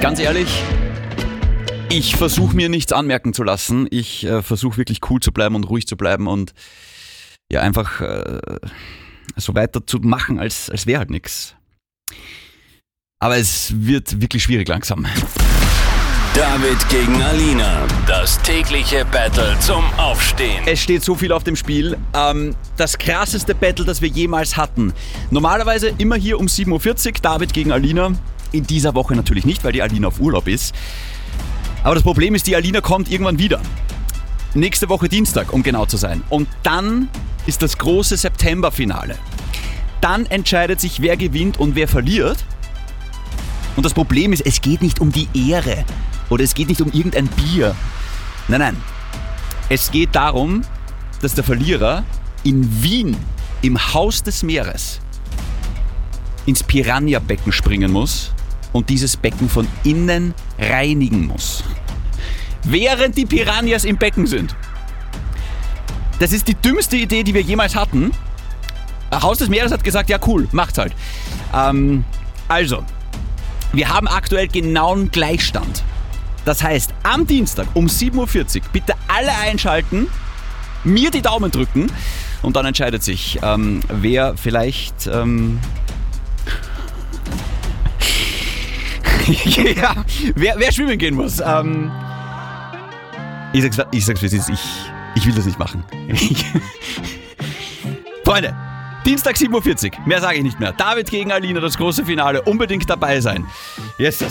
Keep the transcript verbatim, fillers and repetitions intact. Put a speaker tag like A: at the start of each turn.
A: Ganz ehrlich, ich versuche mir nichts anmerken zu lassen. Ich äh, versuche wirklich cool zu bleiben und ruhig zu bleiben und ja einfach äh, so weiter zu machen, als, als wäre halt nichts. Aber es wird wirklich schwierig langsam.
B: David gegen Alina, das tägliche Battle zum Aufstehen.
A: Es steht so viel auf dem Spiel. Ähm, das krasseste Battle, das wir jemals hatten. Normalerweise immer hier um sieben Uhr vierzig, David gegen Alina. In dieser Woche natürlich nicht, weil die Alina auf Urlaub ist. Aber das Problem ist, die Alina kommt irgendwann wieder. Nächste Woche Dienstag, um genau zu sein. Und dann ist das große Septemberfinale. Dann entscheidet sich, wer gewinnt und wer verliert. Und das Problem ist, es geht nicht um die Ehre oder es geht nicht um irgendein Bier. Nein, nein. Es geht darum, dass der Verlierer in Wien im Haus des Meeres ins Piranha-Becken springen muss und dieses Becken von innen reinigen muss. Während die Piranhas im Becken sind. Das ist die dümmste Idee, die wir jemals hatten. Haus des Meeres hat gesagt, ja cool, macht's halt. Ähm, also, wir haben aktuell genauen Gleichstand. Das heißt, am Dienstag um sieben Uhr vierzig bitte alle einschalten, mir die Daumen drücken und dann entscheidet sich, ähm, wer vielleicht... Ähm, ja, wer, wer schwimmen gehen muss. Ähm, ich sag's, ich sag's wie es ist, ich, ich will das nicht machen. Freunde, Dienstag sieben Uhr vierzig, mehr sage ich nicht mehr. David gegen Alina, das große Finale, unbedingt dabei sein. Yes.